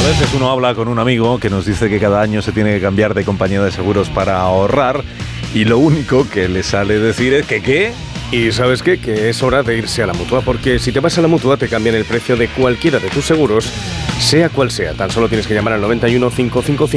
veces uno habla con un amigo que nos dice que cada año se tiene que cambiar de compañía de seguros para ahorrar y lo único que le sale decir es que ¿qué? Y ¿sabes qué? Que es hora de irse a la Mutua, porque si te vas a la Mutua te cambian el precio de cualquiera de tus seguros, sea cual sea. Tan solo tienes que llamar al 91 555